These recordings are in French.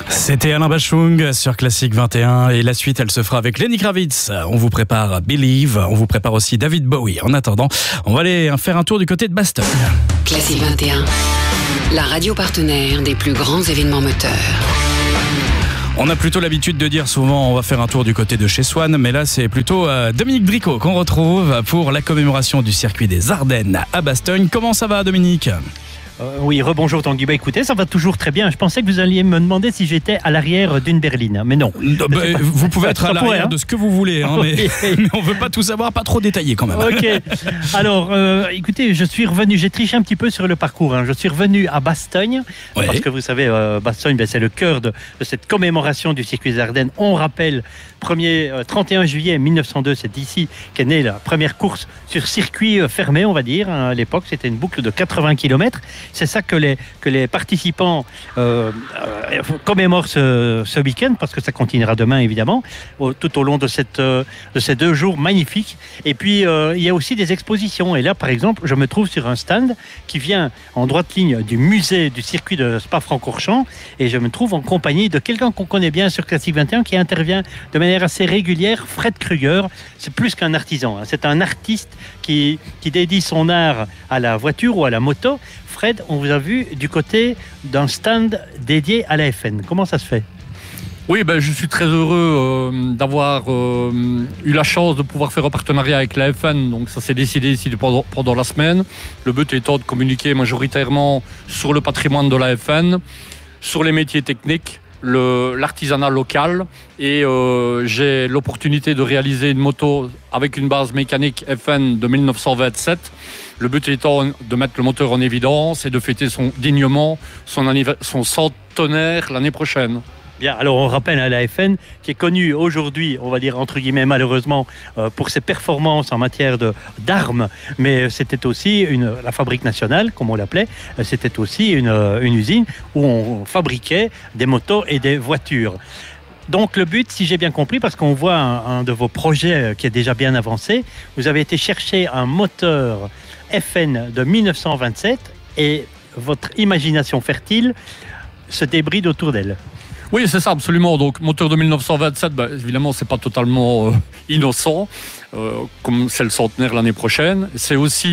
C'était Alain Bachung sur Classique 21 et la suite elle se fera avec Lenny Kravitz. On vous prépare Believe, on vous prépare aussi David Bowie. En attendant, on va aller faire un tour du côté de Bastogne. Classique 21, la radio partenaire des plus grands événements moteurs. On a plutôt l'habitude de dire souvent on va faire un tour du côté de chez Swan, mais là c'est plutôt Dominique Dricot qu'on retrouve pour la commémoration du circuit des Ardennes à Bastogne. Comment ça va Dominique ? Oui, rebonjour Tanguy. Écoutez, ça va toujours très bien. Je pensais que vous alliez me demander si j'étais à l'arrière d'une berline, mais non. Vous pouvez être à l'arrière de ce que vous voulez, hein, mais on veut pas tout savoir, pas trop détaillé quand même. Ok. Alors, écoutez, je suis revenu, j'ai triché un petit peu sur le parcours. Je suis revenu à Bastogne, parce que vous savez, Bastogne, c'est le cœur de cette commémoration du circuit des Ardennes. On rappelle, 31 juillet 1902, c'est d'ici qu'est née la première course sur circuit fermé, on va dire. À l'époque, c'était une boucle de 80 km. C'est ça que les participants commémorent ce week-end, parce que ça continuera demain évidemment, tout au long de ces 2 jours magnifiques. Et puis il y a aussi des expositions. Et là par exemple, je me trouve sur un stand qui vient en droite ligne du musée du circuit de Spa-Francorchamps, et je me trouve en compagnie de quelqu'un qu'on connaît bien sur Classique 21, qui intervient de manière assez régulière, Fred Kruger. C'est plus qu'un artisan, hein. C'est un artiste qui dédie son art à la voiture ou à la moto. Fred, on vous a vu du côté d'un stand dédié à la FN. Comment ça se fait ? Oui, je suis très heureux d'avoir eu la chance de pouvoir faire un partenariat avec la FN. Donc ça s'est décidé ici pendant la semaine. Le but étant de communiquer majoritairement sur le patrimoine de la FN, sur les métiers techniques, l'artisanat local, et j'ai l'opportunité de réaliser une moto avec une base mécanique FN de 1927. Le but étant de mettre le moteur en évidence et de fêter dignement son centenaire l'année prochaine. Bien, alors on rappelle à la FN qui est connue aujourd'hui, on va dire entre guillemets malheureusement, pour ses performances en matière d'armes, mais c'était aussi la fabrique nationale, comme on l'appelait, c'était aussi une usine où on fabriquait des motos et des voitures. Donc le but, si j'ai bien compris, parce qu'on voit un de vos projets qui est déjà bien avancé, vous avez été chercher un moteur FN de 1927 et votre imagination fertile se débride autour d'elle. Oui, c'est ça, absolument. Donc, moteur de 1927, évidemment, c'est pas totalement innocent, comme c'est le centenaire l'année prochaine. C'est aussi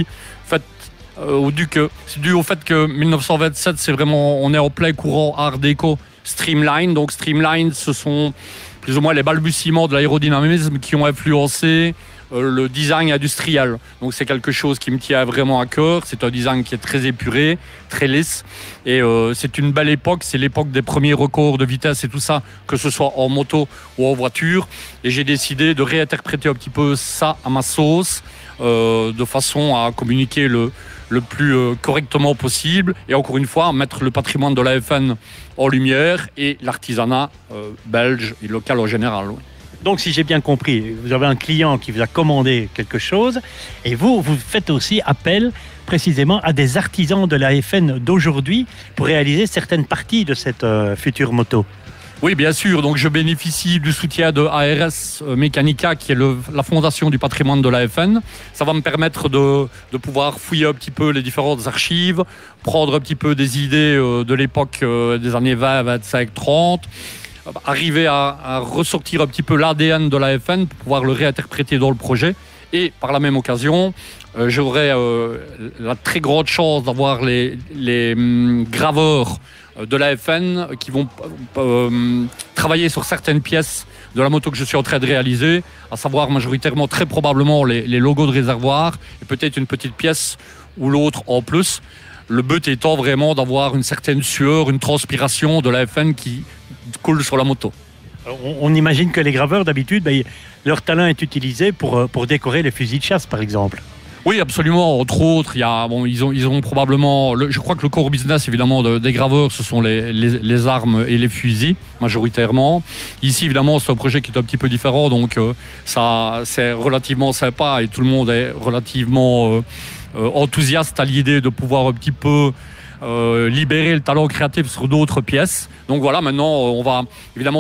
dû au fait que 1927, c'est vraiment, on est en plein courant Art déco Streamline. Donc, Streamline, ce sont plus ou moins les balbutiements de l'aérodynamisme qui ont influencé le design industriel. Donc c'est quelque chose qui me tient vraiment à cœur. C'est un design qui est très épuré, très lisse, et c'est une belle époque. C'est l'époque des premiers records de vitesse et tout ça, que ce soit en moto ou en voiture, et j'ai décidé de réinterpréter un petit peu ça à ma sauce, de façon à communiquer le plus correctement possible, et encore une fois mettre le patrimoine de la FN en lumière et l'artisanat belge et local en général. Oui. Donc, si j'ai bien compris, vous avez un client qui vous a commandé quelque chose, et vous faites aussi appel précisément à des artisans de la FN d'aujourd'hui pour réaliser certaines parties de cette future moto. Oui, bien sûr. Donc, je bénéficie du soutien de ARS Mechanica, qui est la fondation du patrimoine de la FN. Ça va me permettre de pouvoir fouiller un petit peu les différentes archives, prendre un petit peu des idées de l'époque des années 20, 25, 30, arriver à ressortir un petit peu l'ADN de la FN pour pouvoir le réinterpréter dans le projet. Et par la même occasion, j'aurai la très grande chance d'avoir les graveurs de la FN qui vont travailler sur certaines pièces de la moto que je suis en train de réaliser, à savoir majoritairement, très probablement, les logos de réservoir et peut-être une petite pièce ou l'autre en plus. Le but étant vraiment d'avoir une certaine sueur, une transpiration de la FN qui coule sur la moto. Alors, on imagine que les graveurs, d'habitude, leur talent est utilisé pour décorer les fusils de chasse, par exemple. Oui, absolument. Entre autres, ils ont probablement... je crois que le core business, évidemment, des graveurs, ce sont les armes et les fusils, majoritairement. Ici, évidemment, c'est un projet qui est un petit peu différent, donc ça, c'est relativement sympa et tout le monde est relativement enthousiaste à l'idée de pouvoir un petit peu libérer le talent créatif sur d'autres pièces. Donc voilà, maintenant on va évidemment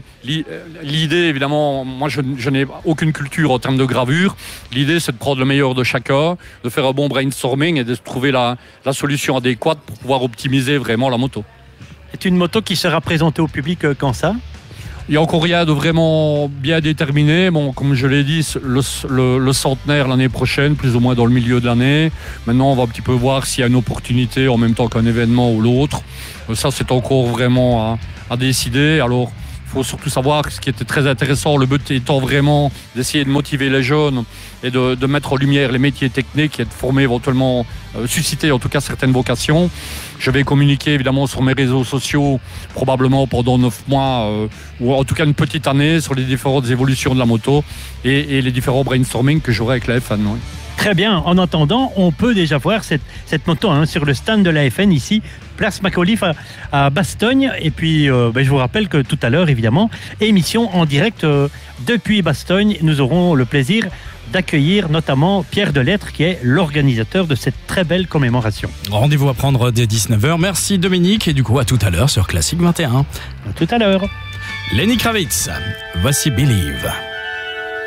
l'idée, évidemment, moi je n'ai aucune culture en termes de gravure. L'idée, c'est de prendre le meilleur de chacun, de faire un bon brainstorming et de trouver la solution adéquate pour pouvoir optimiser vraiment la moto. C'est une moto qui sera présentée au public quand ça ? Il n'y a encore rien de vraiment bien déterminé. Bon, comme je l'ai dit, le centenaire l'année prochaine, plus ou moins dans le milieu de l'année. Maintenant, on va un petit peu voir s'il y a une opportunité en même temps qu'un événement ou l'autre. Ça, c'est encore vraiment à décider. Alors, il faut surtout savoir ce qui était très intéressant, le but étant vraiment d'essayer de motiver les jeunes et de mettre en lumière les métiers techniques et de former éventuellement, susciter en tout cas certaines vocations. Je vais communiquer évidemment sur mes réseaux sociaux probablement pendant 9 mois ou en tout cas une petite année sur les différentes évolutions de la moto et les différents brainstorming que j'aurai avec la FN. Oui. Très bien. En attendant, on peut déjà voir cette moto sur le stand de la FN ici, place Macauliffe à Bastogne. Et puis, je vous rappelle que tout à l'heure, évidemment, émission en direct depuis Bastogne. Nous aurons le plaisir d'accueillir notamment Pierre Delettre, qui est l'organisateur de cette très belle commémoration. Rendez-vous à prendre dès 19h. Merci Dominique. Et du coup, à tout à l'heure sur Classique 21. À tout à l'heure. Lenny Kravitz, voici Believe.